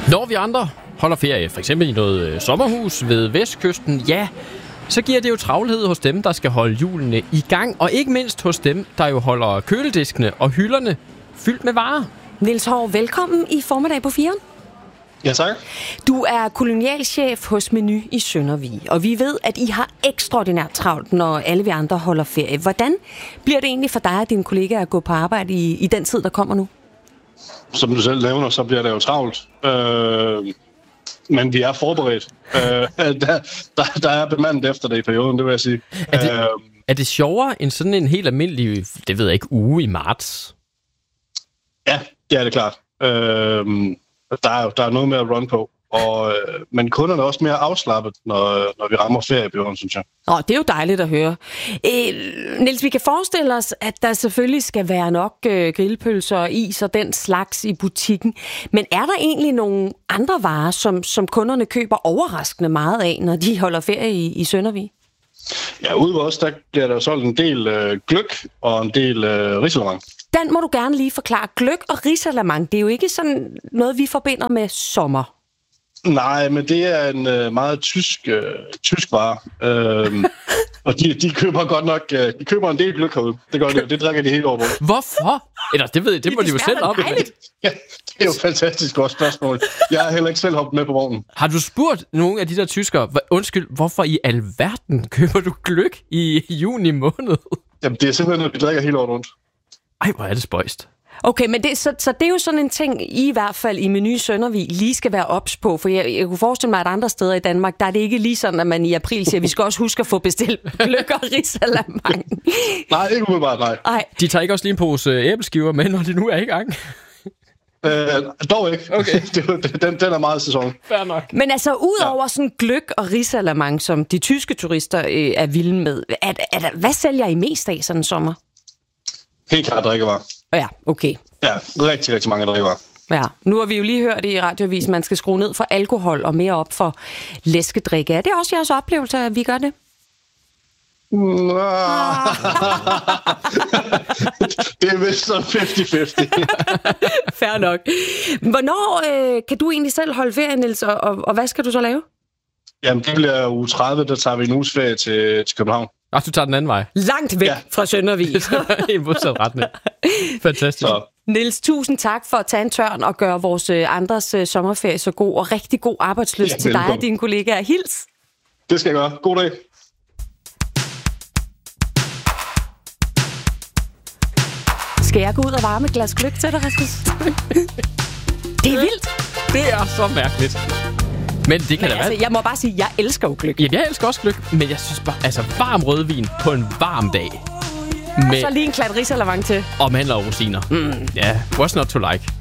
Når vi andre holder ferie, for eksempel i noget sommerhus ved Vestkysten, ja, så giver det jo travlhed hos dem, der skal holde hjulene i gang, og ikke mindst hos dem, der jo holder kølediskene og hylderne fyldt med varer. Niels Haahr, velkommen i Formiddag på 4'eren. Ja, tak. Du er kolonialchef hos Meny i Søndervig, og vi ved, at I har ekstraordinært travlt, når alle vi andre holder ferie. Hvordan bliver det egentlig for dig og dine kollegaer at gå på arbejde i den tid, der kommer nu? Som du selv nævner, så bliver det jo travlt. Men vi er forberedt. Der er bemandet efter det i perioden, det vil jeg sige. Er det sjovere end sådan en helt almindelig, det ved jeg ikke, uge i marts? Ja, det er det klart. Der er noget med at run på. Men kunderne er også mere afslappet, når vi rammer ferieperioden, synes jeg. Det er jo dejligt at høre. Niels, vi kan forestille os, at der selvfølgelig skal være nok grillpølser og is og den slags i butikken. Men er der egentlig nogle andre varer, som kunderne køber overraskende meget af, når de holder ferie i Søndervig? Ja, ude ved os, der bliver der solgt en del gløgg og en del risalamande. Den må du gerne lige forklare. Gløgg og risalamande, det er jo ikke sådan noget, vi forbinder med sommer. Nej, men det er en meget tysk vare. Og de køber godt nok de køber en del gløgg herude. Det gør de, det drikker de helt over på. Hvorfor? Eller det ved jeg, det må de jo selv op. Ja, det er jo et fantastisk godt spørgsmål. Jeg har heller ikke selv hoppet med på vognen. Har du spurgt nogle af de der tyskere, undskyld, hvorfor i alverden køber du gløgg i juni måned? Jamen, det er simpelthen noget, vi drikker helt over rundt. Ej, hvor er det spøjst. Okay, men så det er jo sådan en ting, I hvert fald i Meny Søndervig lige skal være ops på, for jeg kunne forestille mig, at andre steder i Danmark, der er det ikke lige sådan, at man i april siger, at vi skal også huske at få bestilt gløgg og risalamande. Nej, ikke umiddelbart, nej. De tager ikke også lige en pose æbleskiver med, når de nu er i gang? Dog ikke. Okay. Den er meget sæson. Fair nok. Men altså, udover sådan gløgg og risalamande, som de tyske turister er vilde med, hvad sælger I mest af sådan en sommer? Helt klart drikkevarer. Ja, okay. Ja, rigtig, rigtig mange drikkevarer. Ja, nu har vi jo lige hørt i radioavisen, man skal skrue ned for alkohol og mere op for læskedrikke. Er det også jeres oplevelse, at vi gør det? Det er vist så 50-50. Fair nok. Hvornår kan du egentlig selv holde ferie, Niels, og hvad skal du så lave? Jamen, det bliver uge 30, der tager vi en uges ferie til København. Du tager den anden vej. Langt væk fra Søndervig. I modsat retning. Fantastisk. Så. Niels, tusind tak for at tage en tørn og gøre vores andres sommerferie så god, og rigtig god arbejdslyst til dig og dine kollegaer. Hils! Det skal jeg gøre. God dag. Skal jeg gå ud og varme et glas gløgg til dig, Rasmus? Det er vildt. Det er så mærkeligt. Men det kan da være. Jeg må bare sige, at jeg elsker jo gløgg. Ja, jeg elsker også gløgg, men jeg synes bare, varm rødvin på en varm dag. Og så lige en klat risalamande til. Og mandler og rosiner. Ja, what's not to like?